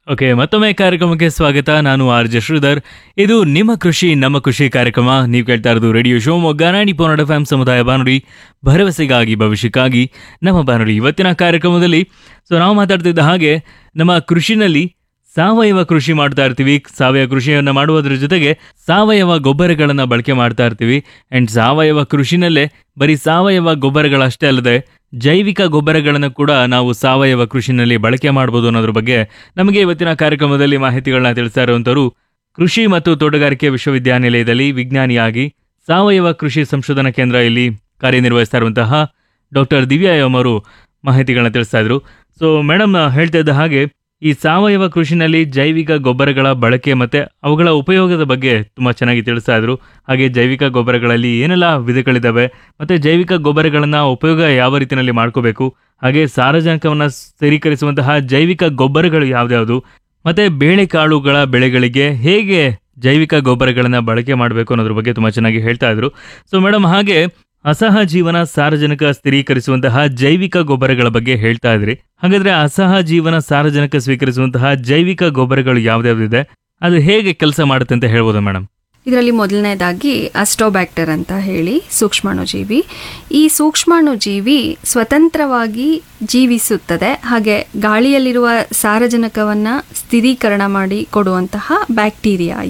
Okay, ಮತ್ತೊಮ್ಮೆ ಕಾರ್ಯಕ್ರಮಕ್ಕೆ ಸ್ವಾಗತ. ನಾನು ಆರ್.ಜೆ. ಶ್ರೀಧರ್. ಇದು ನಿಮ್ಮ ಕೃಷಿ ನಮ್ಮ ಖುಷಿ ಕಾರ್ಯಕ್ರಮ. ನೀವು ಕೇಳ್ತಾ ಇರೋದು ರೇಡಿಯೋ ಶಿವಮೊಗ್ಗ 90.8 FM ಸಮುದಾಯ ಬಾನುಲಿ, ಭರವಸೆಗಾಗಿ ಭವಿಷ್ಯಕ್ಕಾಗಿ ನಮ್ಮ ಬಾನುಲಿ. ಇವತ್ತಿನ ಕಾರ್ಯಕ್ರಮದಲ್ಲಿ ನಾವು ಮಾತಾಡ್ತಿದ್ದ ಹಾಗೆ ನಮ್ಮ ಕೃಷಿನಲ್ಲಿ ಸಾವಯವ ಕೃಷಿ ಮಾಡ್ತಾ ಇರ್ತೀವಿ. ಸಾವಯವ ಕೃಷಿಯನ್ನು ಮಾಡುವುದರ ಜೊತೆಗೆ ಸಾವಯವ ಗೊಬ್ಬರಗಳನ್ನು ಬಳಕೆ ಮಾಡ್ತಾ ಇರ್ತೀವಿ. ಆ್ಯಂಡ್ ಸಾವಯವ ಕೃಷಿನಲ್ಲೇ ಬರೀ ಸಾವಯವ ಗೊಬ್ಬರಗಳಷ್ಟೇ ಅಲ್ಲದೆ ಜೈವಿಕ ಗೊಬ್ಬರಗಳನ್ನು ಕೂಡ ನಾವು ಸಾವಯವ ಕೃಷಿನಲ್ಲಿ ಬಳಕೆ ಮಾಡ್ಬೋದು ಅನ್ನೋದ್ರ ಬಗ್ಗೆ ನಮಗೆ ಇವತ್ತಿನ ಕಾರ್ಯಕ್ರಮದಲ್ಲಿ ಮಾಹಿತಿಗಳನ್ನ ತಿಳಿಸ್ತಾ ಇರುವಂಥವ್ರು ಕೃಷಿ ಮತ್ತು ತೋಟಗಾರಿಕೆ ವಿಶ್ವವಿದ್ಯಾನಿಲಯದಲ್ಲಿ ವಿಜ್ಞಾನಿಯಾಗಿ ಸಾವಯವ ಕೃಷಿ ಸಂಶೋಧನಾ ಕೇಂದ್ರ ಇಲ್ಲಿ ಕಾರ್ಯನಿರ್ವಹಿಸ್ತಾ ಇರುವಂತಹ ಡಾಕ್ಟರ್ ದಿವ್ಯಾ ಎಂ ಅವರು ಮಾಹಿತಿಗಳನ್ನ ತಿಳಿಸ್ತಾ ಇದ್ರು. ಮೇಡಮ್ ಹೇಳ್ತಾ ಇದ್ದ ಹಾಗೆ ಈ ಸಾವಯವ ಕೃಷಿನಲ್ಲಿ ಜೈವಿಕ ಗೊಬ್ಬರಗಳ ಬಳಕೆ ಮತ್ತು ಅವುಗಳ ಉಪಯೋಗದ ಬಗ್ಗೆ ತುಂಬ ಚೆನ್ನಾಗಿ ತಿಳಿಸ್ತಾ ಇದ್ರು. ಹಾಗೆ ಜೈವಿಕ ಗೊಬ್ಬರಗಳಲ್ಲಿ ಏನೆಲ್ಲ ವಿಧಗಳಿದ್ದಾವೆ ಮತ್ತು ಜೈವಿಕ ಗೊಬ್ಬರಗಳನ್ನು ಉಪಯೋಗ ಯಾವ ರೀತಿಯಲ್ಲಿ ಮಾಡ್ಕೋಬೇಕು, ಹಾಗೆ ಸಾರಜನಕವನ್ನು ಸ್ಥಿರೀಕರಿಸುವಂತಹ ಜೈವಿಕ ಗೊಬ್ಬರಗಳು ಯಾವ್ದ್ಯಾವುದು, ಮತ್ತು ಬೇಳೆಕಾಳುಗಳ ಬೆಳೆಗಳಿಗೆ ಹೇಗೆ ಜೈವಿಕ ಗೊಬ್ಬರಗಳನ್ನು ಬಳಕೆ ಮಾಡಬೇಕು ಅನ್ನೋದ್ರ ಬಗ್ಗೆ ತುಂಬ ಚೆನ್ನಾಗಿ ಹೇಳ್ತಾ ಇದ್ರು. ಮೇಡಮ್, ಹಾಗೆ ಅಸಹಜೀವನ ಸಾರಜನಕ ಸ್ಥಿರೀಕರಿಸುವಂತಹ ಜೈವಿಕ ಗೊಬ್ಬರಗಳ ಬಗ್ಗೆ ಹೇಳ್ತಾ ಇದ್ರಿ. ಹಾಗಾದ್ರೆ ಅಸಹಜೀವನ ಸಾರಜನಕ ಸ್ವೀಕರಿಸುವಂತಹ ಜೈವಿಕ ಗೊಬ್ಬರಗಳು ಯಾವ್ದಾವ್ದಿದೆ, ಅದು ಹೇಗೆ ಕೆಲಸ ಮಾಡುತ್ತೆ ಅಂತ ಹೇಳ್ಬೋದಾ ಮೇಡಮ್? ಇದರಲ್ಲಿ ಮೊದಲನೇದಾಗಿ ಅಸ್ಟೋಬ್ಯಾಕ್ಟರ್ ಅಂತ ಹೇಳಿ ಸೂಕ್ಷ್ಮಾಣುಜೀವಿ. ಈ ಸೂಕ್ಷ್ಮಾಣುಜೀವಿ ಸ್ವತಂತ್ರವಾಗಿ ಜೀವಿಸುತ್ತದೆ. ಹಾಗೆ ಗಾಳಿಯಲ್ಲಿರುವ ಸಾರಜನಕವನ್ನು ಸ್ಥಿರೀಕರಣ ಮಾಡಿ ಕೊಡುವಂತಹ ಬ್ಯಾಕ್ಟೀರಿಯಾ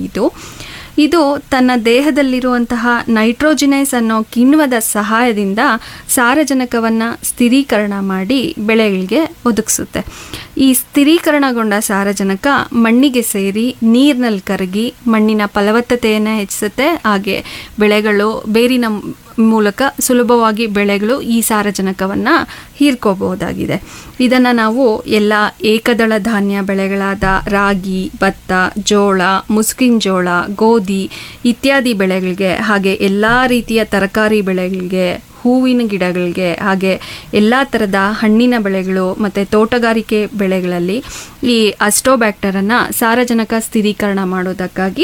ಇದು ತನ್ನ ದೇಹದಲ್ಲಿರುವಂತಹ ನೈಟ್ರೋಜಿನೈಸ್ ಅನ್ನೋ ಕಿಣ್ವದ ಸಹಾಯದಿಂದ ಸಾರಜನಕವನ್ನು ಸ್ಥಿರೀಕರಣ ಮಾಡಿ ಬೆಳೆಗಳಿಗೆ ಒದಗಿಸುತ್ತೆ. ಈ ಸ್ಥಿರೀಕರಣಗೊಂಡ ಸಾರಜನಕ ಮಣ್ಣಿಗೆ ಸೇರಿ ನೀರಿನಲ್ಲಿ ಕರಗಿ ಮಣ್ಣಿನ ಫಲವತ್ತತೆಯನ್ನು ಹೆಚ್ಚಿಸುತ್ತೆ. ಹಾಗೆ ಬೆಳೆಗಳು ಬೇರಿನ ಮೂಲಕ ಸುಲಭವಾಗಿ ಬೆಳೆಗಳು ಈ ಸಾರಜನಕವನ್ನು ಹೀರ್ಕೋಬಹುದಾಗಿದೆ. ಇದನ್ನು ನಾವು ಎಲ್ಲ ಏಕದಳ ಧಾನ್ಯ ಬೆಳೆಗಳಾದ ರಾಗಿ, ಭತ್ತ, ಜೋಳ, ಮುಸುಕಿನ ಜೋಳ, ಗೋಧಿ ಇತ್ಯಾದಿ ಬೆಳೆಗಳಿಗೆ, ಹಾಗೆ ಎಲ್ಲ ರೀತಿಯ ತರಕಾರಿ ಬೆಳೆಗಳಿಗೆ, ಹೂವಿನ ಗಿಡಗಳಿಗೆ, ಹಾಗೆ ಎಲ್ಲ ಥರದ ಹಣ್ಣಿನ ಬೆಳೆಗಳು ಮತ್ತು ತೋಟಗಾರಿಕೆ ಬೆಳೆಗಳಲ್ಲಿ ಈ ಅಸ್ಟೋಬ್ಯಾಕ್ಟರನ್ನು ಸಾರಜನಕ ಸ್ಥಿರೀಕರಣ ಮಾಡೋದಕ್ಕಾಗಿ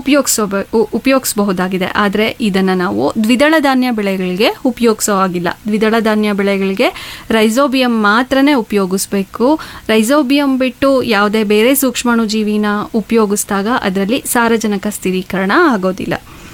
ಉಪಯೋಗಿಸಬಹುದಾಗಿದೆ. ಆದರೆ ಇದನ್ನು ನಾವು ದ್ವಿದಳ ಧಾನ್ಯ ಬೆಳೆಗಳಿಗೆ ಉಪಯೋಗಿಸೋ ಹಾಗಿಲ್ಲ. ದ್ವಿದಳ ಧಾನ್ಯ ಬೆಳೆಗಳಿಗೆ ರೈಸೋಬಿಯಂ ಮಾತ್ರನೇ ಉಪಯೋಗಿಸ್ಬೇಕು. ರೈಸೋಬಿಯಂ ಬಿಟ್ಟು ಯಾವುದೇ ಬೇರೆ ಸೂಕ್ಷ್ಮಾಣುಜೀವಿನ ಉಪಯೋಗಿಸಿದಾಗ ಅದರಲ್ಲಿ ಸಾರಜನಕ ಸ್ಥಿರೀಕರಣ ಆಗೋದಿಲ್ಲ.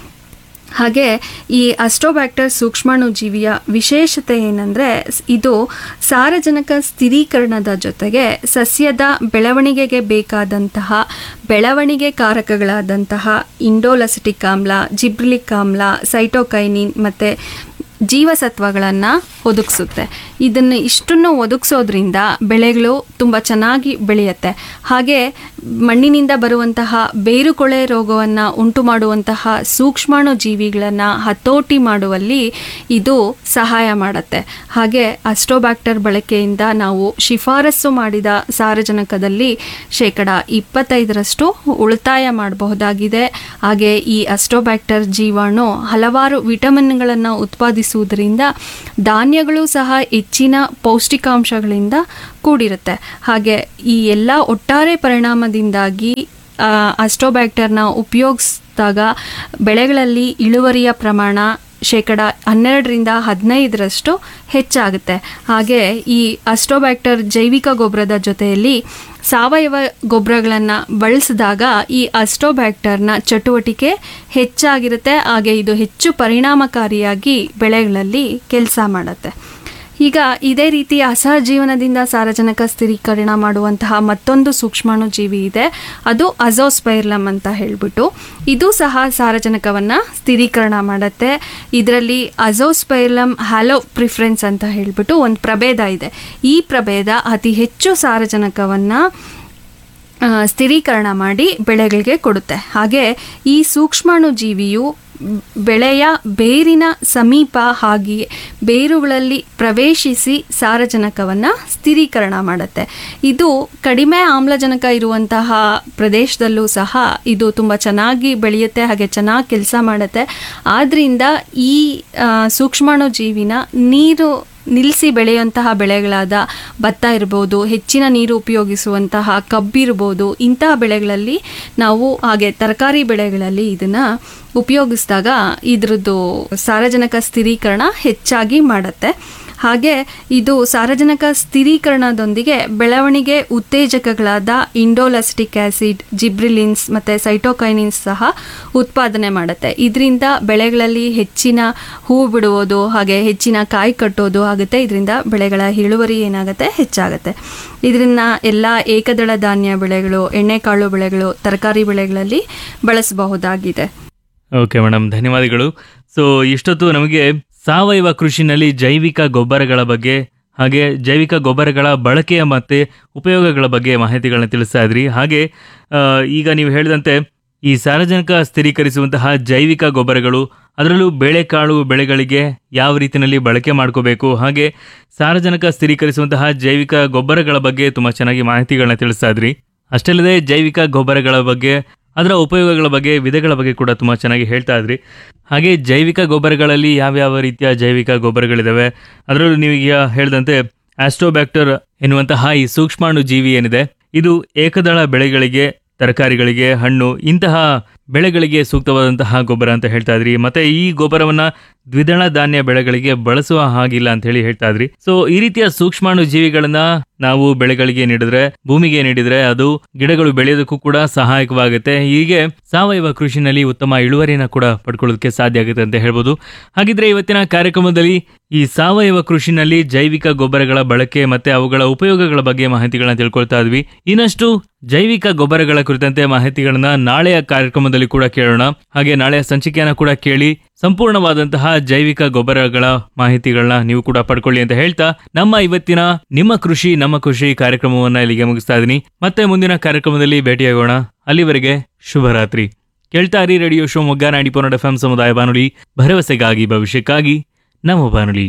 ಹಾಗೆ ಈ ಅಸ್ಟೋಬ್ಯಾಕ್ಟರ್ ಸೂಕ್ಷ್ಮಾಣುಜೀವಿಯ ವಿಶೇಷತೆ ಏನಂದರೆ, ಇದು ಸಾರಜನಕ ಸ್ಥಿರೀಕರಣದ ಜೊತೆಗೆ ಸಸ್ಯದ ಬೆಳವಣಿಗೆಗೆ ಬೇಕಾದಂತಹ ಬೆಳವಣಿಗೆ ಕಾರಕಗಳಾದಂತಹ ಇಂಡೋಲಸಿಟಿಕ್ ಆಮ್ಲ, ಜಿಬ್ರಿಲಿಕ್ ಆಮ್ಲ, ಸೈಟೋಕೈನಿನ್ ಮತ್ತು ಜೀವಸತ್ವಗಳನ್ನು ಒದಗಿಸುತ್ತೆ. ಇಷ್ಟನ್ನು ಒದಗಿಸೋದ್ರಿಂದ ಬೆಳೆಗಳು ತುಂಬ ಚೆನ್ನಾಗಿ ಬೆಳೆಯುತ್ತೆ. ಹಾಗೆ ಮಣ್ಣಿನಿಂದ ಬರುವಂತಹ ಬೇರುಕೊಳೆ ರೋಗವನ್ನು ಉಂಟು ಮಾಡುವಂತಹ ಸೂಕ್ಷ್ಮಾಣು ಜೀವಿಗಳನ್ನು ಹತೋಟಿ ಮಾಡುವಲ್ಲಿ ಇದು ಸಹಾಯ ಮಾಡುತ್ತೆ. ಹಾಗೆ ಅಸ್ಟೋಬ್ಯಾಕ್ಟರ್ ಬಳಕೆಯಿಂದ ನಾವು ಶಿಫಾರಸು ಮಾಡಿದ ಸಾರಜನಕದಲ್ಲಿ 25% ಉಳಿತಾಯ ಮಾಡಬಹುದಾಗಿದೆ. ಹಾಗೆ ಈ ಅಸ್ಟೋಬ್ಯಾಕ್ಟರ್ ಜೀವಾಣು ಹಲವಾರು ವಿಟಮಿನ್ಗಳನ್ನು ಉತ್ಪಾದಿಸುವುದರಿಂದ ಧಾನ್ಯಗಳು ಸಹ ಹೆಚ್ಚಿನ ಪೌಷ್ಟಿಕಾಂಶಗಳಿಂದ ಕೂಡಿರುತ್ತೆ. ಹಾಗೆ ಈ ಎಲ್ಲ ಒಟ್ಟಾರೆ ಪರಿಣಾಮದಿಂದಾಗಿ ಅಸ್ಟೋಬ್ಯಾಕ್ಟರ್ನ ಉಪಯೋಗಿಸಿದಾಗ ಬೆಳೆಗಳಲ್ಲಿ ಇಳುವರಿಯ ಪ್ರಮಾಣ 12-15% ಹೆಚ್ಚಾಗುತ್ತೆ. ಹಾಗೆ ಈ ಅಸ್ಟೋಬ್ಯಾಕ್ಟರ್ ಜೈವಿಕ ಗೊಬ್ಬರದ ಜೊತೆಯಲ್ಲಿ ಸಾವಯವ ಗೊಬ್ಬರಗಳನ್ನು ಬಳಸಿದಾಗ ಈ ಅಸ್ಟೋಬ್ಯಾಕ್ಟರ್ನ ಚಟುವಟಿಕೆ ಹೆಚ್ಚಾಗಿರುತ್ತೆ. ಹಾಗೆ ಇದು ಹೆಚ್ಚು ಪರಿಣಾಮಕಾರಿಯಾಗಿ ಬೆಳೆಗಳಲ್ಲಿ ಕೆಲಸ ಮಾಡುತ್ತೆ. ಈಗ ಇದೇ ರೀತಿ ಅಸಹಜೀವನದಿಂದ ಸಾರಜನಕ ಸ್ಥಿರೀಕರಣ ಮಾಡುವಂತಹ ಮತ್ತೊಂದು ಸೂಕ್ಷ್ಮಾಣು ಜೀವಿ ಇದೆ, ಅದು ಅಜೋಸ್ಪೈರ್ಲಮ್ ಅಂತ ಹೇಳ್ಬಿಟ್ಟು. ಇದು ಸಹ ಸಾರಜನಕವನ್ನು ಸ್ಥಿರೀಕರಣ ಮಾಡುತ್ತೆ. ಇದರಲ್ಲಿ ಅಜೋಸ್ಪೈರ್ಲಮ್ ಹ್ಯಾಲೋ ಪ್ರಿಫರೆನ್ಸ್ ಅಂತ ಹೇಳ್ಬಿಟ್ಟು ಒಂದು ಪ್ರಭೇದ ಇದೆ. ಈ ಪ್ರಭೇದ ಅತಿ ಹೆಚ್ಚು ಸಾರಜನಕವನ್ನು ಸ್ಥಿರೀಕರಣ ಮಾಡಿ ಬೆಳೆಗಳಿಗೆ ಕೊಡುತ್ತೆ. ಹಾಗೆ ಈ ಸೂಕ್ಷ್ಮಾಣು ಜೀವಿಯು ಬೆಳೆಯ ಬೇರಿನ ಸಮೀಪ ಹಾಗೆ ಬೇರುಗಳಲ್ಲಿ ಪ್ರವೇಶಿಸಿ ಸಾರಜನಕವನ್ನು ಸ್ಥಿರೀಕರಣ ಮಾಡುತ್ತೆ. ಇದು ಕಡಿಮೆ ಆಮ್ಲಜನಕ ಇರುವಂತಹ ಪ್ರದೇಶದಲ್ಲೂ ಸಹ ಇದು ತುಂಬ ಚೆನ್ನಾಗಿ ಬೆಳೆಯುತ್ತೆ, ಹಾಗೆ ಚೆನ್ನಾಗಿ ಕೆಲಸ ಮಾಡುತ್ತೆ. ಆದ್ದರಿಂದ ಈ ಸೂಕ್ಷ್ಮಾಣು ಜೀವಿನ ನೀರು ನಿಲ್ಲಿಸಿ ಬೆಳೆಯುವಂತಹ ಬೆಳೆಗಳಾದ ಭತ್ತ ಇರ್ಬೋದು, ಹೆಚ್ಚಿನ ನೀರು ಉಪಯೋಗಿಸುವಂತಹ ಕಬ್ಬಿರ್ಬೋದು, ಇಂತಹ ಬೆಳೆಗಳಲ್ಲಿ ನಾವು ಹಾಗೆ ತರಕಾರಿ ಬೆಳೆಗಳಲ್ಲಿ ಇದನ್ನು ಉಪಯೋಗಿಸಿದಾಗ ಇದರದ್ದು ಸಾರಜನಕ ಸ್ಥಿರೀಕರಣ ಹೆಚ್ಚಾಗಿ ಮಾಡುತ್ತೆ. ಹಾಗೆ ಇದು ಸಾರಜನಕ ಸ್ಥಿರೀಕರಣದೊಂದಿಗೆ ಬೆಳವಣಿಗೆ ಉತ್ತೇಜಕಗಳಾದ ಇಂಡೋಲಸ್ಟಿಕ್ ಆಸಿಡ್, ಜಿಬ್ರಿಲಿನ್ಸ್ ಮತ್ತು ಸೈಟೋಕೈನಿನ್ಸ್ ಸಹ ಉತ್ಪಾದನೆ ಮಾಡುತ್ತೆ. ಇದರಿಂದ ಬೆಳೆಗಳಲ್ಲಿ ಹೆಚ್ಚಿನ ಹೂ ಬಿಡುವುದು ಹಾಗೆ ಹೆಚ್ಚಿನ ಕಾಯಿ ಕಟ್ಟೋದು ಆಗುತ್ತೆ. ಇದರಿಂದ ಬೆಳೆಗಳ ಇಳುವರಿ ಏನಾಗುತ್ತೆ, ಹೆಚ್ಚಾಗುತ್ತೆ. ಇದರಿಂದ ಎಲ್ಲ ಏಕದಳ ಧಾನ್ಯ ಬೆಳೆಗಳು, ಎಣ್ಣೆಕಾಳು ಬೆಳೆಗಳು, ತರಕಾರಿ ಬೆಳೆಗಳಲ್ಲಿ ಬಳಸಬಹುದಾಗಿದೆ. ಓಕೆ ಮೇಡಮ್, ಧನ್ಯವಾದಗಳು. ಸೊ ಇಷ್ಟೊತ್ತು ನಮಗೆ ಸಾವಯವ ಕೃಷಿನಲ್ಲಿ ಜೈವಿಕ ಗೊಬ್ಬರಗಳ ಬಗ್ಗೆ ಹಾಗೆ ಜೈವಿಕ ಗೊಬ್ಬರಗಳ ಬಳಕೆಯ ಮತ್ತು ಉಪಯೋಗಗಳ ಬಗ್ಗೆ ಮಾಹಿತಿಗಳನ್ನ ತಿಳಿಸ್ತಾ ಇದ್ರಿ. ಹಾಗೆ ಈಗ ನೀವು ಹೇಳಿದಂತೆ ಈ ಸಾರಜನಕ ಸ್ಥಿರೀಕರಿಸುವಂತಹ ಜೈವಿಕ ಗೊಬ್ಬರಗಳು, ಅದರಲ್ಲೂ ಬೇಳೆಕಾಳು ಬೆಳೆಗಳಿಗೆ ಯಾವ ರೀತಿಯಲ್ಲಿ ಬಳಕೆ ಮಾಡ್ಕೋಬೇಕು, ಹಾಗೆ ಸಾರಜನಕ ಸ್ಥಿರೀಕರಿಸುವಂತಹ ಜೈವಿಕ ಗೊಬ್ಬರಗಳ ಬಗ್ಗೆ ತುಂಬ ಚೆನ್ನಾಗಿ ಮಾಹಿತಿಗಳನ್ನ ತಿಳಿಸ್ತಾ ಇದ್ರಿ. ಅಷ್ಟೇ ಅಲ್ಲದೆ ಜೈವಿಕ ಗೊಬ್ಬರಗಳ ಬಗ್ಗೆ, ಅದರ ಉಪಯೋಗಗಳ ಬಗ್ಗೆ, ವಿಧಗಳ ಬಗ್ಗೆ ಕೂಡ ತುಂಬ ಚೆನ್ನಾಗಿ ಹೇಳ್ತಾ ಇದ್ರಿ. ಹಾಗೆ ಜೈವಿಕ ಗೊಬ್ಬರಗಳಲ್ಲಿ ಯಾವ್ಯಾವ ರೀತಿಯ ಜೈವಿಕ ಗೊಬ್ಬರಗಳಿದ್ದಾವೆ, ಅದರಲ್ಲೂ ನೀವೀಗ ಹೇಳಿದಂತೆ ಆಸ್ಟ್ರೋಬ್ಯಾಕ್ಟರ್ ಎನ್ನುವಂತಹ ಈ ಸೂಕ್ಷ್ಮಾಣು ಜೀವಿ ಏನಿದೆ, ಇದು ಏಕದಳ ಬೆಳೆಗಳಿಗೆ, ತರಕಾರಿಗಳಿಗೆ, ಹಣ್ಣು ಇಂತಹ ಬೆಳೆಗಳಿಗೆ ಸೂಕ್ತವಾದಂತಹ ಗೊಬ್ಬರ ಅಂತ ಹೇಳ್ತಾ ಇದ್ರಿ. ಮತ್ತೆ ಈ ಗೊಬ್ಬರವನ್ನ ದ್ವಿದಳ ಧಾನ್ಯ ಬೆಳೆಗಳಿಗೆ ಬಳಸುವ ಹಾಗಿಲ್ಲ ಅಂತ ಹೇಳ್ತಾ ಇದ್ರಿ. ಸೊ ಈ ರೀತಿಯ ಸೂಕ್ಷ್ಮಾಣು ಜೀವಿಗಳನ್ನ ನಾವು ಬೆಳೆಗಳಿಗೆ ನೀಡಿದ್ರೆ, ಭೂಮಿಗೆ ನೀಡಿದ್ರೆ ಅದು ಗಿಡಗಳು ಬೆಳೆಯೋದಕ್ಕೂ ಕೂಡ ಸಹಾಯಕವಾಗುತ್ತೆ. ಹೀಗೆ ಸಾವಯವ ಕೃಷಿನಲ್ಲಿ ಉತ್ತಮ ಇಳುವರಿನ ಕೂಡ ಪಡ್ಕೊಳ್ಳೋದಕ್ಕೆ ಸಾಧ್ಯ ಆಗುತ್ತೆ ಅಂತ ಹೇಳ್ಬೋದು. ಹಾಗಿದ್ರೆ ಇವತ್ತಿನ ಕಾರ್ಯಕ್ರಮದಲ್ಲಿ ಈ ಸಾವಯವ ಕೃಷಿನಲ್ಲಿ ಜೈವಿಕ ಗೊಬ್ಬರಗಳ ಬಳಕೆ ಮತ್ತೆ ಅವುಗಳ ಉಪಯೋಗಗಳ ಬಗ್ಗೆ ಮಾಹಿತಿಗಳನ್ನ ತಿಳ್ಕೊಳ್ತಾ ಇದ್ವಿ. ಇನ್ನಷ್ಟು ಜೈವಿಕ ಗೊಬ್ಬರಗಳ ಕುರಿತಂತೆ ಮಾಹಿತಿಗಳನ್ನ ನಾಳೆಯ ಕಾರ್ಯಕ್ರಮದಲ್ಲಿ ಕೂಡ ಕೇಳೋಣ. ಹಾಗೆ ನಾಳೆಯ ಸಂಚಿಕೆಯನ್ನ ಕೂಡ ಕೇಳಿ ಸಂಪೂರ್ಣವಾದಂತಹ ಜೈವಿಕ ಗೊಬ್ಬರಗಳ ಮಾಹಿತಿಗಳನ್ನ ನೀವು ಕೂಡ ಪಡ್ಕೊಳ್ಳಿ ಅಂತ ಹೇಳ್ತಾ ನಮ್ಮ ಇವತ್ತಿನ ನಿಮ್ಮ ಕೃಷಿ ನಮ್ಮ ಕೃಷಿ ಕಾರ್ಯಕ್ರಮವನ್ನ ಇಲ್ಲಿಗೆ ಮುಗಿಸ್ತಾ ಇದೀನಿ. ಮತ್ತೆ ಮುಂದಿನ ಕಾರ್ಯಕ್ರಮದಲ್ಲಿ ಭೇಟಿಯಾಗೋಣ. ಅಲ್ಲಿವರೆಗೆ ಶುಭರಾತ್ರಿ. ಕೇಳ್ತಾ ಇರಿ ರೇಡಿಯೋ ಶಿವಮೊಗ್ಗ 90.4 FM ಸಮುದಾಯ ಬಾನುಲಿ, ಭರವಸೆಗಾಗಿ ಭವಿಷ್ಯಕ್ಕಾಗಿ ನಮ್ಮ ಬಾನುಲಿ.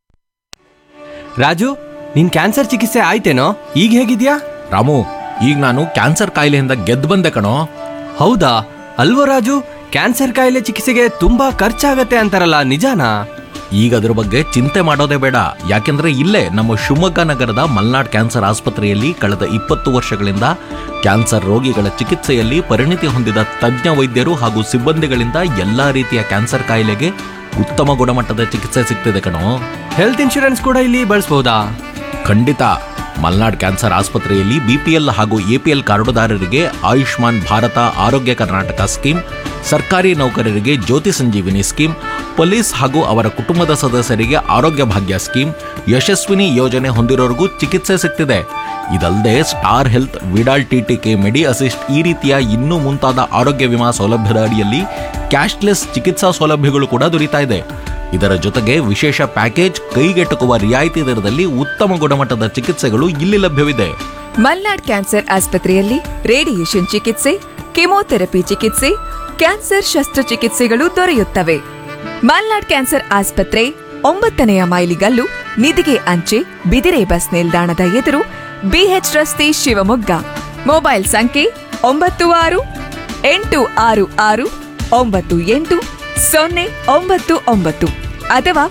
ರಾಜು, ನಿನ್ ಕ್ಯಾನ್ಸರ್ ಚಿಕಿತ್ಸೆ ಆಯ್ತೇನೋ? ಈಗ ಹೇಗಿದ್ಯಾ? ರಾಮು, ಈಗ ನಾನು ಕ್ಯಾನ್ಸರ್ ಕಾಯಿಲೆಯಿಂದ ಗೆದ್ದು ಬಂದೆ ಕಣೋ. ಹೌದಾ? ಅಲ್ವೋ ರಾಜು, ಕ್ಯಾನ್ಸರ್ ಕಾಯಿಲೆ ಚಿಕಿತ್ಸೆಗೆ ತುಂಬಾ ಖರ್ಚಾಗತ್ತೆ ಅಂತಾರಲ್ಲ, ನಿಜಾನಾ? ಈಗ ಅದ್ರ ಬಗ್ಗೆ ಚಿಂತೆ ಮಾಡೋದೇ ಬೇಡ. ಯಾಕೆಂದ್ರೆ ಇಲ್ಲೇ ನಮ್ಮ ಶಿವಮೊಗ್ಗ ನಗರದ ಮಲ್ನಾಡ್ ಕ್ಯಾನ್ಸರ್ ಆಸ್ಪತ್ರೆಯಲ್ಲಿ ಕಳೆದ 20 ವರ್ಷಗಳಿಂದ ಕ್ಯಾನ್ಸರ್ ರೋಗಿಗಳ ಚಿಕಿತ್ಸೆಯಲ್ಲಿ ಪರಿಣಿತಿ ಹೊಂದಿದ ತಜ್ಞ ವೈದ್ಯರು ಹಾಗೂ ಸಿಬ್ಬಂದಿಗಳಿಂದ ಎಲ್ಲಾ ರೀತಿಯ ಕ್ಯಾನ್ಸರ್ ಕಾಯಿಲೆಗೆ ಉತ್ತಮ ಗುಣಮಟ್ಟದ ಚಿಕಿತ್ಸೆ ಸಿಗ್ತಿದೆ ಕಣೋ. ಹೆಲ್ತ್ ಇನ್ಶೂರೆನ್ಸ್ ಕೂಡ ಇಲ್ಲಿ ಬಳಸಬಹುದಾ? ಖಂಡಿತ. ಮಲ್ನಾಡ್ ಕ್ಯಾನ್ಸರ್ ಆಸ್ಪತ್ರೆಯಲ್ಲಿ ಬಿಪಿಎಲ್ ಹಾಗೂ ಎಪಿಎಲ್ ಕಾರ್ಡುದಾರರಿಗೆ ಆಯುಷ್ಮಾನ್ ಭಾರತ ಆರೋಗ್ಯ ಕರ್ನಾಟಕ ಸ್ಕೀಮ್, ಸರ್ಕಾರಿ ನೌಕರರಿಗೆ ಜ್ಯೋತಿ ಸಂಜೀವಿನಿ ಸ್ಕೀಮ್, ಪೊಲೀಸ್ ಹಾಗೂ ಅವರ ಕುಟುಂಬದ ಸದಸ್ಯರಿಗೆ ಆರೋಗ್ಯ ಭಾಗ್ಯ ಸ್ಕೀಮ್, ಯಶಸ್ವಿನಿ ಯೋಜನೆ ಹೊಂದಿರೋರಿಗೂ ಚಿಕಿತ್ಸೆ ಸಿಗ್ತಿದೆ. ಇದಲ್ಲದೆ ಸ್ಟಾರ್ ಹೆಲ್ತ್, ವಿಡಾಲ್ ಟಿಟಿಕೆ, ಮೆಡಿ ಅಸಿಸ್ಟ್ ಈ ರೀತಿಯ ಇನ್ನೂ ಮುಂತಾದ ಆರೋಗ್ಯ ವಿಮಾ ಸೌಲಭ್ಯದ ಅಡಿಯಲ್ಲಿ ಕ್ಯಾಶ್ಲೆಸ್ ಚಿಕಿತ್ಸಾ ಸೌಲಭ್ಯಗಳು ಕೂಡ ದೊರೀತಾ ಇದೆ. ಇದರ ಜೊತೆಗೆ ವಿಶೇಷ ಪ್ಯಾಕೇಜ್, ಕೈಗೆಟುಕುವ ರಿಯಾಯಿತಿ ದರದಲ್ಲಿ ಉತ್ತಮ ಗುಣಮಟ್ಟದ ಚಿಕಿತ್ಸೆಗಳು ಇಲ್ಲಿ ಲಭ್ಯವಿದೆ. ಮಲ್ನಾಡ್ ಕ್ಯಾನ್ಸರ್ ಆಸ್ಪತ್ರೆಯಲ್ಲಿ ರೇಡಿಯೇಷನ್ ಚಿಕಿತ್ಸೆ, ಕೆಮೊಥೆರಪಿ ಚಿಕಿತ್ಸೆ, ಕ್ಯಾನ್ಸರ್ ಶಸ್ತ್ರಚಿಕಿತ್ಸೆಗಳು ದೊರೆಯುತ್ತವೆ. ಮಲ್ನಾಡ್ ಕ್ಯಾನ್ಸರ್ ಆಸ್ಪತ್ರೆ 9ನೇ ಮೈಲಿಗಲ್ಲು, ನಿಧಿಗೆ ಅಂಚೆ, ಬಿದಿರೆ ಬಸ್ ನಿಲ್ದಾಣದ ಎದುರು, ಬಿಎಚ್ ರಸ್ತೆ, ಶಿವಮೊಗ್ಗ. ಮೊಬೈಲ್ ಸಂಖ್ಯೆ 9661988099 ಅಥವಾ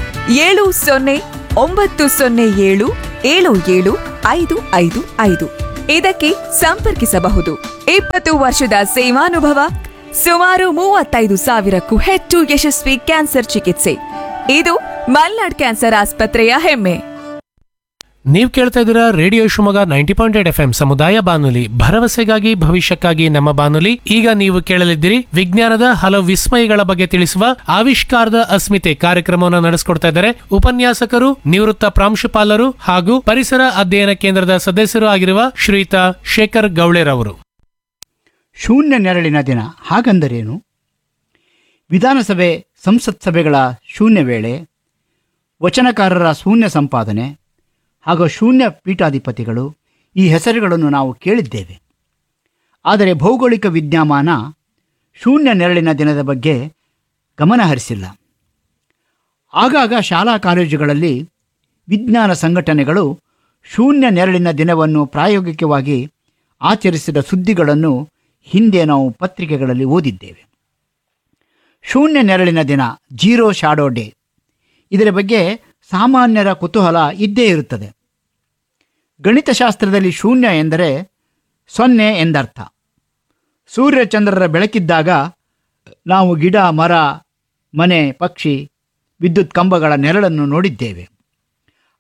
709007775555 ಇದಕ್ಕೆ ಸಂಪರ್ಕಿಸಬಹುದು. 20 ವರ್ಷದ ಸೇವಾನುಭವ, ಸುಮಾರು 35,000ಕ್ಕೂ ಹೆಚ್ಚು ಯಶಸ್ವಿ ಕ್ಯಾನ್ಸರ್ ಚಿಕಿತ್ಸೆ. ಇದು ಮಲ್ನಾಡ್ ಕ್ಯಾನ್ಸರ್ ಆಸ್ಪತ್ರೆಯ ಹೆಮ್ಮೆ. ನೀವು ಕೇಳ್ತಾ ಇದ್ದೀರಾ ರೇಡಿಯೋ ಶಿವಮೊಗ್ಗ 90.8 FM ಸಮುದಾಯ ಬಾನುಲಿ, ಭರವಸೆಗಾಗಿ ಭವಿಷ್ಯಕ್ಕಾಗಿ ನಮ್ಮ ಬಾನುಲಿ. ಈಗ ನೀವು ಕೇಳಲಿದ್ದೀರಿ ವಿಜ್ಞಾನದ ಹಲವು ವಿಸ್ಮಯಗಳ ಬಗ್ಗೆ ತಿಳಿಸುವ ಆವಿಷ್ಕಾರದ ಅಸ್ಮಿತೆ ಕಾರ್ಯಕ್ರಮವನ್ನು ನಡೆಸಿಕೊಡ್ತಾ ಇದ್ದಾರೆ ಉಪನ್ಯಾಸಕರು, ನಿವೃತ್ತ ಪ್ರಾಂಶುಪಾಲರು ಹಾಗೂ ಪರಿಸರ ಅಧ್ಯಯನ ಕೇಂದ್ರದ ಸದಸ್ಯರು ಆಗಿರುವ ಶ್ರೀಯುತ ಶೇಖರ್ ಗೌಳೆರವರು. ಶೂನ್ಯ ನೆರಳಿನ ದಿನ ಹಾಗಂದರೇನು? ವಿಧಾನಸಭೆ, ಸಂಸತ್ ಸಭೆಗಳ ಶೂನ್ಯ ವೇಳೆ, ವಚನಕಾರರ ಶೂನ್ಯ ಸಂಪಾದನೆ ಹಾಗೂ ಶೂನ್ಯ ಪೀಠಾಧಿಪತಿಗಳು, ಈ ಹೆಸರುಗಳನ್ನು ನಾವು ಕೇಳಿದ್ದೇವೆ. ಆದರೆ ಭೌಗೋಳಿಕ ವಿದ್ಯಮಾನ ಶೂನ್ಯ ನೆರಳಿನ ದಿನದ ಬಗ್ಗೆ ಗಮನಹರಿಸಿಲ್ಲ. ಆಗಾಗ ಶಾಲಾ ಕಾಲೇಜುಗಳಲ್ಲಿ ವಿಜ್ಞಾನ ಸಂಘಟನೆಗಳು ಶೂನ್ಯ ನೆರಳಿನ ದಿನವನ್ನು ಪ್ರಾಯೋಗಿಕವಾಗಿ ಆಚರಿಸಿದ ಸುದ್ದಿಗಳನ್ನು ಹಿಂದೆ ನಾವು ಪತ್ರಿಕೆಗಳಲ್ಲಿ ಓದಿದ್ದೇವೆ. ಶೂನ್ಯ ನೆರಳಿನ ದಿನ, ಜೀರೋ ಶಾಡೋ ಡೇ, ಇದರ ಬಗ್ಗೆ ಸಾಮಾನ್ಯರ ಕುತೂಹಲ ಇದ್ದೇ ಇರುತ್ತದೆ. ಗಣಿತಶಾಸ್ತ್ರದಲ್ಲಿ ಶೂನ್ಯ ಎಂದರೆ 0 ಎಂದರ್ಥ. ಸೂರ್ಯಚಂದ್ರರ ಬೆಳಕಿದ್ದಾಗ ನಾವು ಗಿಡ, ಮರ, ಮನೆ, ಪಕ್ಷಿ, ವಿದ್ಯುತ್ ಕಂಬಗಳ ನೆರಳನ್ನು ನೋಡಿದ್ದೇವೆ.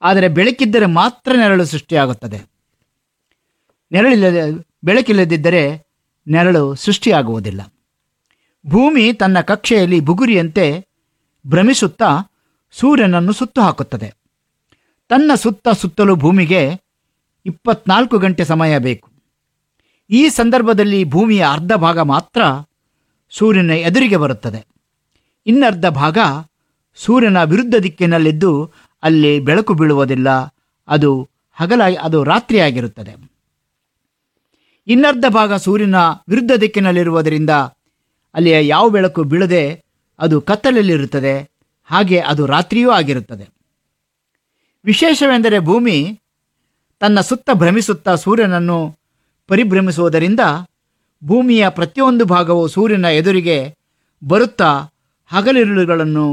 ಆದರೆ ಬೆಳಕಿದ್ದರೆ ಮಾತ್ರ ನೆರಳು ಸೃಷ್ಟಿಯಾಗುತ್ತದೆ. ಬೆಳಕಿಲ್ಲದಿದ್ದರೆ ನೆರಳು ಸೃಷ್ಟಿಯಾಗುವುದಿಲ್ಲ. ಭೂಮಿ ತನ್ನ ಕಕ್ಷೆಯಲ್ಲಿ ಬುಗುರಿಯಂತೆ ಭ್ರಮಿಸುತ್ತಾ ಸೂರ್ಯನನ್ನು ಸುತ್ತು ಹಾಕುತ್ತದೆ. ತನ್ನ ಸುತ್ತಲೂ ಭೂಮಿಗೆ 24 ಗಂಟೆ ಸಮಯ ಬೇಕು. ಈ ಸಂದರ್ಭದಲ್ಲಿ ಭೂಮಿಯ ಅರ್ಧ ಭಾಗ ಮಾತ್ರ ಸೂರ್ಯನ ಎದುರಿಗೆ ಬರುತ್ತದೆ. ಇನ್ನರ್ಧ ಭಾಗ ಸೂರ್ಯನ ವಿರುದ್ಧ ದಿಕ್ಕಿನಲ್ಲಿದ್ದು ಅಲ್ಲಿ ಬೆಳಕು ಬೀಳುವುದಿಲ್ಲ. ಅದು ರಾತ್ರಿಯಾಗಿರುತ್ತದೆ. ಇನ್ನರ್ಧ ಭಾಗ ಸೂರ್ಯನ ವಿರುದ್ಧ ದಿಕ್ಕಿನಲ್ಲಿರುವುದರಿಂದ ಅಲ್ಲಿಯ ಯಾವ ಬೆಳಕು ಬೀಳದೆ ಅದು ಕತ್ತಲಲ್ಲಿರುತ್ತದೆ. ಹಾಗೆ ಅದು ರಾತ್ರಿಯೂ ಆಗಿರುತ್ತದೆ. ವಿಶೇಷವೆಂದರೆ ಭೂಮಿ ತನ್ನ ಸುತ್ತ ಭ್ರಮಿಸುತ್ತಾ ಸೂರ್ಯನನ್ನು ಪರಿಭ್ರಮಿಸುವುದರಿಂದ ಭೂಮಿಯ ಪ್ರತಿಯೊಂದು ಭಾಗವು ಸೂರ್ಯನ ಎದುರಿಗೆ ಬರುತ್ತಾ ಹಗಲಿರುಳುಗಳನ್ನು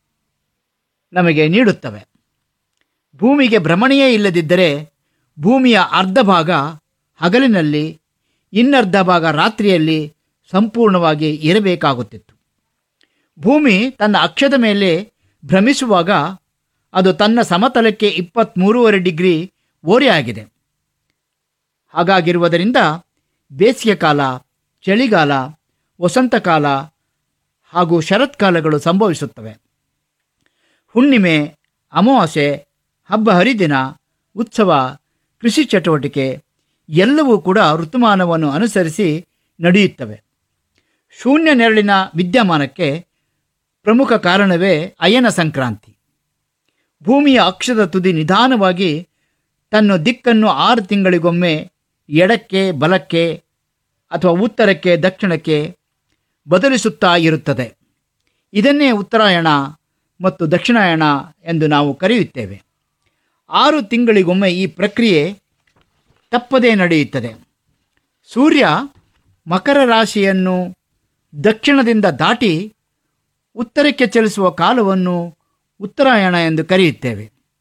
ನಮಗೆ ನೀಡುತ್ತವೆ. ಭೂಮಿಗೆ ಭ್ರಮಣೆಯೇ ಇಲ್ಲದಿದ್ದರೆ ಭೂಮಿಯ ಅರ್ಧ ಭಾಗ ಹಗಲಿನಲ್ಲಿ, ಇನ್ನರ್ಧ ಭಾಗ ರಾತ್ರಿಯಲ್ಲಿ ಸಂಪೂರ್ಣವಾಗಿ ಇರಬೇಕಾಗುತ್ತಿತ್ತು. ಭೂಮಿ ತನ್ನ ಅಕ್ಷದ ಮೇಲೆ ಭ್ರಮಿಸುವಾಗ ಅದು ತನ್ನ ಸಮತಲಕ್ಕೆ 23.5 ಡಿಗ್ರಿ ಓರೆಯಾಗಿದೆ. ಹಾಗಾಗಿರುವುದರಿಂದ ಬೇಸಿಗೆ ಕಾಲ, ಚಳಿಗಾಲ, ವಸಂತಕಾಲ ಹಾಗೂ ಶರತ್ಕಾಲಗಳು ಸಂಭವಿಸುತ್ತವೆ. ಹುಣ್ಣಿಮೆ, ಅಮಾವಾಸ್ಯೆ, ಹಬ್ಬ ಹರಿದಿನ, ಉತ್ಸವ, ಕೃಷಿ ಚಟುವಟಿಕೆ ಎಲ್ಲವೂ ಕೂಡ ಋತುಮಾನವನ್ನು ಅನುಸರಿಸಿ ನಡೆಯುತ್ತವೆ. ಶೂನ್ಯ ನೆರಳಿನ ವಿದ್ಯಮಾನಕ್ಕೆ ಪ್ರಮುಖ ಕಾರಣವೇ ಅಯನ ಸಂಕ್ರಾಂತಿ. ಭೂಮಿಯ ಅಕ್ಷದ ತುದಿ ನಿಧಾನವಾಗಿ ತನ್ನ ದಿಕ್ಕನ್ನು 6 ತಿಂಗಳಿಗೊಮ್ಮೆ ಎಡಕ್ಕೆ, ಬಲಕ್ಕೆ ಅಥವಾ ಉತ್ತರಕ್ಕೆ, ದಕ್ಷಿಣಕ್ಕೆ ಬದಲಿಸುತ್ತಾ ಇರುತ್ತದೆ. ಇದನ್ನೇ ಉತ್ತರಾಯಣ ಮತ್ತು ದಕ್ಷಿಣಾಯಣ ಎಂದು ನಾವು ಕರೆಯುತ್ತೇವೆ. 6 ತಿಂಗಳಿಗೊಮ್ಮೆ ಈ ಪ್ರಕ್ರಿಯೆ ತಪ್ಪದೇ ನಡೆಯುತ್ತದೆ. ಸೂರ್ಯ ಮಕರ ರಾಶಿಯನ್ನು ದಕ್ಷಿಣದಿಂದ ದಾಟಿ ಉತ್ತರಕ್ಕೆ ಚಲಿಸುವ ಕಾಲವನ್ನು ಉತ್ತರಾಯಣ ಎಂದು ಕರೆಯುತ್ತೇವೆ.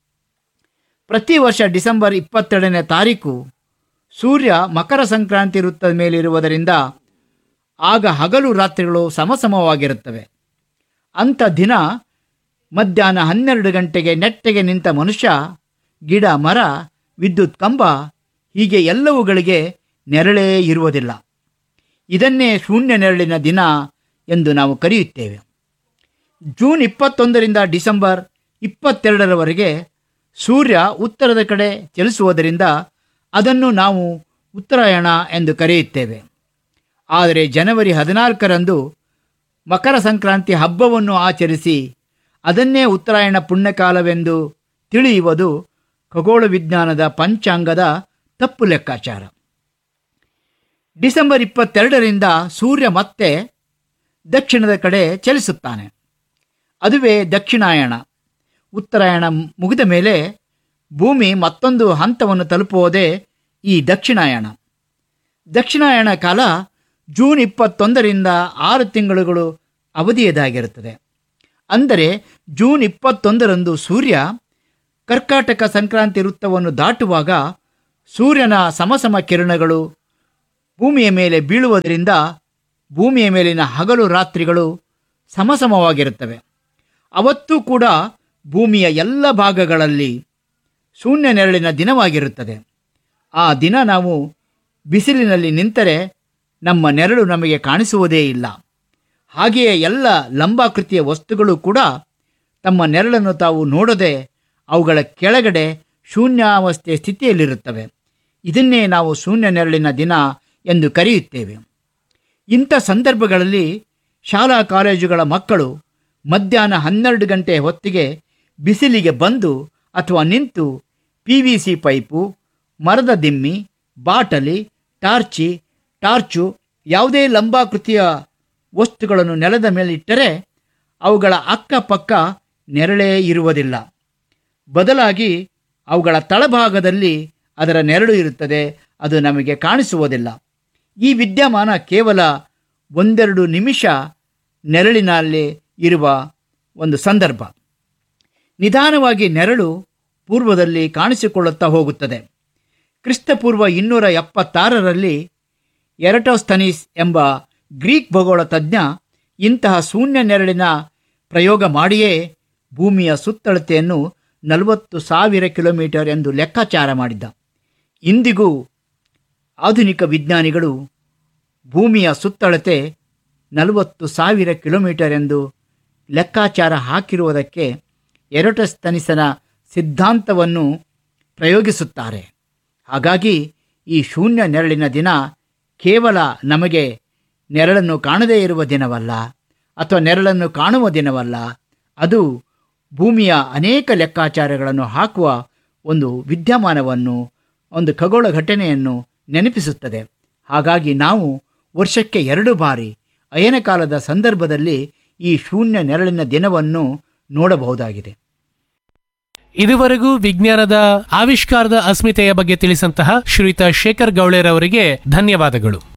ಪ್ರತಿ ವರ್ಷ ಡಿಸೆಂಬರ್ 22ನೇ ತಾರೀಕು ಸೂರ್ಯ ಮಕರ ಸಂಕ್ರಾಂತಿ ವೃತ್ತದ ಮೇಲಿರುವುದರಿಂದ ಆಗ ಹಗಲು ರಾತ್ರಿಗಳು ಸಮಸಮವಾಗಿರುತ್ತವೆ. ಅಂಥ ದಿನ ಮಧ್ಯಾಹ್ನ 12 ಗಂಟೆಗೆ ನೆಟ್ಟಗೆ ನಿಂತ ಮನುಷ್ಯ, ಗಿಡ, ಮರ, ವಿದ್ಯುತ್ ಕಂಬ ಹೀಗೆ ಎಲ್ಲವುಗಳಿಗೆ ನೆರಳೇ ಇರುವುದಿಲ್ಲ. ಇದನ್ನೇ ಶೂನ್ಯ ನೆರಳಿನ ದಿನ ಎಂದು ನಾವು ಕರೆಯುತ್ತೇವೆ. ಜೂನ್ 21ರಿಂದ ಡಿಸೆಂಬರ್ 22ರವರೆಗೆ ಸೂರ್ಯ ಉತ್ತರದ ಕಡೆ ಚಲಿಸುವುದರಿಂದ ಅದನ್ನು ನಾವು ಉತ್ತರಾಯಣ ಎಂದು ಕರೆಯುತ್ತೇವೆ. ಆದರೆ ಜನವರಿ 14ರಂದು ಮಕರ ಸಂಕ್ರಾಂತಿ ಹಬ್ಬವನ್ನು ಆಚರಿಸಿ ಅದನ್ನೇ ಉತ್ತರಾಯಣ ಪುಣ್ಯಕಾಲವೆಂದು ತಿಳಿಯುವುದು ಖಗೋಳ ವಿಜ್ಞಾನದ ಪಂಚಾಂಗದ ತಪ್ಪು ಲೆಕ್ಕಾಚಾರ. ಡಿಸೆಂಬರ್ 22ರಿಂದ ಸೂರ್ಯ ಮತ್ತೆ ದಕ್ಷಿಣದ ಕಡೆ ಚಲಿಸುತ್ತಾನೆ. ಅದುವೇ ದಕ್ಷಿಣಾಯಣ. ಉತ್ತರಾಯಣ ಮುಗಿದ ಮೇಲೆ ಭೂಮಿ ಮತ್ತೊಂದು ಹಂತವನ್ನು ತಲುಪುವುದೇ ಈ ದಕ್ಷಿಣಾಯಣ. ದಕ್ಷಿಣಾಯಣ ಕಾಲ ಜೂನ್ 21ರಿಂದ 6 ತಿಂಗಳುಗಳು ಅವಧಿಯದಾಗಿರುತ್ತದೆ. ಅಂದರೆ ಜೂನ್ 21ರಂದು ಸೂರ್ಯ ಕರ್ಕಾಟಕ ಸಂಕ್ರಾಂತಿ ವೃತ್ತವನ್ನು ದಾಟುವಾಗ ಸೂರ್ಯನ ಸಮಸಮ ಕಿರಣಗಳು ಭೂಮಿಯ ಮೇಲೆ ಬೀಳುವುದರಿಂದ ಭೂಮಿಯ ಮೇಲಿನ ಹಗಲು ರಾತ್ರಿಗಳು ಸಮಸಮವಾಗಿರುತ್ತವೆ. ಅವತ್ತೂ ಕೂಡ ಭೂಮಿಯ ಎಲ್ಲ ಭಾಗಗಳಲ್ಲಿ ಶೂನ್ಯ ನೆರಳಿನ ದಿನವಾಗಿರುತ್ತದೆ. ಆ ದಿನ ನಾವು ಬಿಸಿಲಿನಲ್ಲಿ ನಿಂತರೆ ನಮ್ಮ ನೆರಳು ನಮಗೆ ಕಾಣಿಸುವುದೇ ಇಲ್ಲ. ಹಾಗೆಯೇ ಎಲ್ಲ ಲಂಬಾಕೃತಿಯ ವಸ್ತುಗಳು ಕೂಡ ತಮ್ಮ ನೆರಳನ್ನು ತಾವು ನೋಡದೆ ಅವುಗಳ ಕೆಳಗಡೆ ಶೂನ್ಯಾವಸ್ಥೆ ಸ್ಥಿತಿಯಲ್ಲಿರುತ್ತವೆ. ಇದನ್ನೇ ನಾವು ಶೂನ್ಯ ನೆರಳಿನ ದಿನ ಎಂದು ಕರೆಯುತ್ತೇವೆ. ಇಂಥ ಸಂದರ್ಭಗಳಲ್ಲಿ ಶಾಲಾ ಕಾಲೇಜುಗಳ ಮಕ್ಕಳು ಮಧ್ಯಾಹ್ನ 12 ಗಂಟೆ ಹೊತ್ತಿಗೆ ಬಿಸಿಲಿಗೆ ಬಂದು ಅಥವಾ ನಿಂತು PVC ಪೈಪು, ಮರದ ದಿಮ್ಮಿ, ಬಾಟಲಿ, ಟಾರ್ಚು ಯಾವುದೇ ಲಂಬಾಕೃತಿಯ ವಸ್ತುಗಳನ್ನು ನೆಲದ ಮೇಲಿಟ್ಟರೆ ಅವುಗಳ ಅಕ್ಕಪಕ್ಕ ನೆರಳೇ ಇರುವುದಿಲ್ಲ. ಬದಲಾಗಿ ಅವುಗಳ ತಳಭಾಗದಲ್ಲಿ ಅದರ ನೆರಳು ಇರುತ್ತದೆ. ಅದು ನಮಗೆ ಕಾಣಿಸುವುದಿಲ್ಲ. ಈ ವಿದ್ಯಮಾನ ಕೇವಲ 1-2 ನಿಮಿಷ ನೆರಳಿನಲ್ಲಿ ಇರುವ ಒಂದು ಸಂದರ್ಭ. ನಿಧಾನವಾಗಿ ನೆರಳು ಪೂರ್ವದಲ್ಲಿ ಕಾಣಿಸಿಕೊಳ್ಳುತ್ತಾ ಹೋಗುತ್ತದೆ. ಕ್ರಿಸ್ತಪೂರ್ವ 276ರಲ್ಲಿ ಎರಟೋಸ್ಥನೀಸ್ ಎಂಬ ಗ್ರೀಕ್ ಭೂಗೋಳ ತಜ್ಞ ಇಂತಹ ಶೂನ್ಯ ನೆರಳಿನ ಪ್ರಯೋಗ ಮಾಡಿಯೇ ಭೂಮಿಯ ಸುತ್ತಳತೆಯನ್ನು 40,000 ಕಿಲೋಮೀಟರ್ ಎಂದು ಲೆಕ್ಕಾಚಾರ ಮಾಡಿದ್ದ. ಇಂದಿಗೂ ಆಧುನಿಕ ವಿಜ್ಞಾನಿಗಳು ಭೂಮಿಯ ಸುತ್ತಳತೆ 40,000 ಕಿಲೋಮೀಟರ್ ಎಂದು ಲೆಕ್ಕಾಚಾರ ಹಾಕಿರುವುದಕ್ಕೆ ಎರೋಟಸ್ತನಿಸನ ಸಿದ್ಧಾಂತವನ್ನು ಪ್ರಯೋಗಿಸುತ್ತಾರೆ. ಹಾಗಾಗಿ ಈ ಶೂನ್ಯ ನೆರಳಿನ ದಿನ ಕೇವಲ ನಮಗೆ ನೆರಳನ್ನು ಕಾಣದೇ ಇರುವ ದಿನವಲ್ಲ, ಅಥವಾ ನೆರಳನ್ನು ಕಾಣುವ ದಿನವಲ್ಲ. ಅದು ಭೂಮಿಯ ಅನೇಕ ಲೆಕ್ಕಾಚಾರಗಳನ್ನು ಹಾಕುವ ಒಂದು ವಿದ್ಯಮಾನವನ್ನು, ಒಂದು ಖಗೋಳ ಘಟನೆಯನ್ನು ನೆನಪಿಸುತ್ತದೆ. ಹಾಗಾಗಿ ನಾವು ವರ್ಷಕ್ಕೆ 2 ಬಾರಿ ಅಯನಕಾಲದ ಸಂದರ್ಭದಲ್ಲಿ ಈ ಶೂನ್ಯ ನೆರಳಿನ ದಿನವನ್ನು ನೋಡಬಹುದಾಗಿದೆ. ಇದುವರೆಗೂ ವಿಜ್ಞಾನದ ಆವಿಷ್ಕಾರದ ಅಸ್ಮಿತೆಯ ಬಗ್ಗೆ ತಿಳಿಸಂತಹ ಶ್ರೀಯುತ ಶೇಖರ್ ಗೌಳೇರ್ ಅವರಿಗೆ ಧನ್ಯವಾದಗಳು.